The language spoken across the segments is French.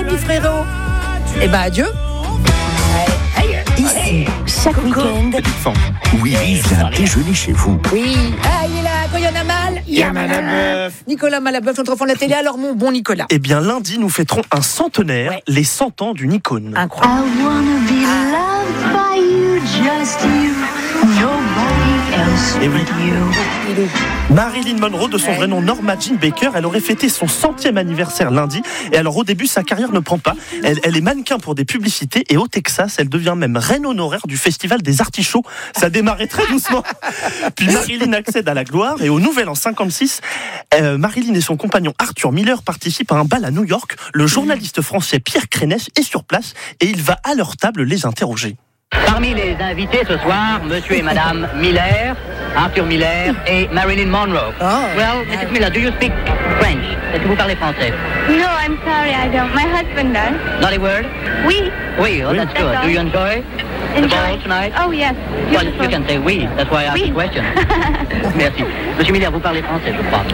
ami frérot. Eh ben adieu. Ici, chaque week-end. Petite fan. Willy vient déjeuner chez vous. Oui. Ah, il est là. Quand il y en a mal, il y a Malabeuf. Nicolas Malabeuf, notre enfant de la télé. Alors, mon bon Nicolas. Eh bien, lundi, nous fêterons un centenaire, Ouais. les 100 ans d'une icône. Incroyable. I wanna be loved by you, just you, nobody else Eh oui. but you. Marilyn Monroe, de son vrai nom Norma Jean Baker, elle aurait fêté son 100e anniversaire lundi. Et alors au début, sa carrière ne prend pas. Elle est mannequin pour des publicités et au Texas, elle devient même reine honoraire du festival des artichauts. Ça démarrait très doucement. Puis Marilyn accède à la gloire et au Nouvel An 56, Marilyn et son compagnon Arthur Miller participent à un bal à New York. Le journaliste français Pierre Crénès est sur place et il va à leur table les interroger. Parmi les invités ce soir, monsieur et madame Miller, Arthur Miller et Marilyn Monroe. Oh. Well, Mrs. Miller, do you speak French? Est-ce que vous parlez français? No, I'm sorry, I don't. My husband does. Not a word? Oui. Oui, oh, that's good. Do you enjoy the ball tonight? Oh, yes. Well, Beautiful. you can say oui. That's why I asked Oui. the question. Merci. Monsieur Miller, vous parlez français, je crois.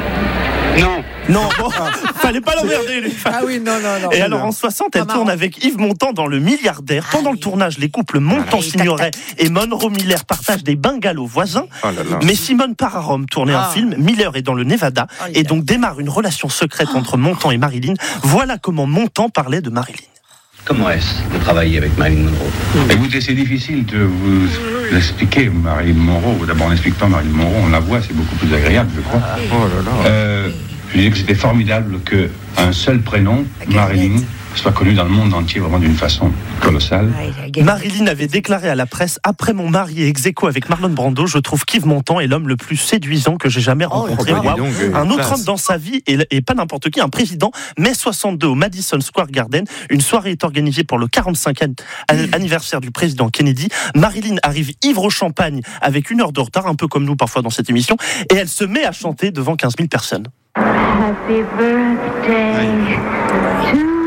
Non, bon, fallait pas l'emmerder, lui. Ah oui, non. Et alors en 60, elle Pas tourne marrant. avec Yves Montand dans Le Milliardaire. Pendant le tournage, les couples Montand-Signoret et Monroe Miller partagent des bungalows voisins. Oh là là. Mais Simone part à Rome tourner un film. Miller est dans le Nevada et donc démarre une relation secrète entre Montand et Marilyn. Voilà comment Montand parlait de Marilyn. Comment est-ce de travailler avec Marilyn Monroe? Écoutez, c'est difficile de vous expliquer Marilyn Monroe. D'abord, on n'explique pas Marilyn Monroe, on la voit, c'est beaucoup plus agréable, je crois. Oh là là. Je disais que c'était formidable qu'un seul prénom, Marilyn, soit connu dans le monde entier vraiment d'une façon colossale. Marilyn avait déclaré à la presse: après mon mari et ex-aequo avec Marlon Brando, je trouve qu'Yves Montand est l'homme le plus séduisant que j'ai jamais rencontré. bah, dis Waouh. donc, Un autre classe. homme dans sa vie et pas n'importe qui, un président. Mai 62 au Madison Square Garden, une soirée est organisée pour le 45e anniversaire du président Kennedy. Marilyn arrive ivre au champagne avec 1 heure de retard, un peu comme nous parfois dans cette émission, et elle se met à chanter devant 15 000 personnes. Happy birthday to you.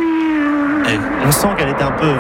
On sent qu'elle était un peu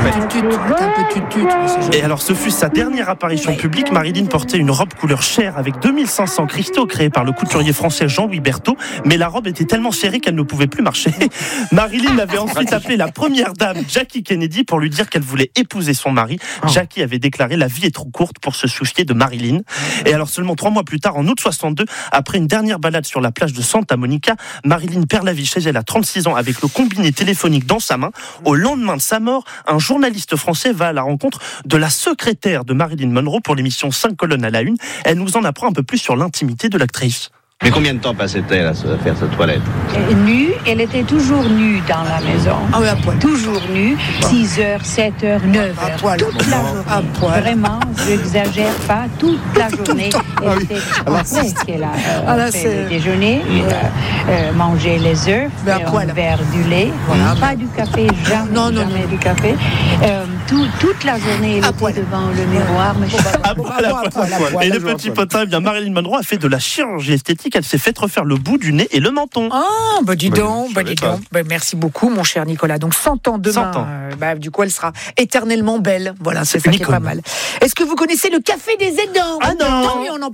Et alors, ce fut sa dernière apparition publique. Marilyn portait une robe couleur chair avec 2500 cristaux créés par le couturier français Jean-Louis Berthaud. Mais la robe était tellement serrée qu'elle ne pouvait plus marcher. Marilyn avait ensuite appelé la première dame, Jackie Kennedy, pour lui dire qu'elle voulait épouser son mari. Jackie avait déclaré: la vie est trop courte pour se soucier de Marilyn. Et alors, seulement 3 mois plus tard, en août 62, après une dernière balade sur la plage de Santa Monica, Marilyn perd la vie chez elle à 36 ans avec le combiné téléphonique dans sa main. Au lendemain de sa mort, un journaliste français va à la rencontre de la secrétaire de Marilyn Monroe pour l'émission 5 colonnes à la une. Elle nous en apprend un peu plus sur l'intimité de l'actrice. Mais combien de temps passait-elle à faire sa toilette? Nue, elle était toujours nue dans la maison. Ah oui, à poil. Toujours nue, 6h, 7h, 9h. À poil. Toute la journée. À poil. Vraiment, je n'exagère pas, toute la journée. Elle était après qu'elle a fait le déjeuner, mangé les œufs, Mais à poil. un verre du lait, pas du café, jamais du café. Toute la journée, elle était devant le miroir. Mais À poil. Et le petit potin, eh bien Marilyn Monroe a fait de la chirurgie esthétique. Elle s'est fait refaire le bout du nez et le menton. Ah, bah dis donc. Bah, merci beaucoup, mon cher Nicolas. Donc 100 ans demain. 100 ans. Du coup, elle sera éternellement belle. Voilà, c'est ça une qui est pas icône. mal. Est-ce que vous connaissez le café des aidants? Ah non. Oui, on en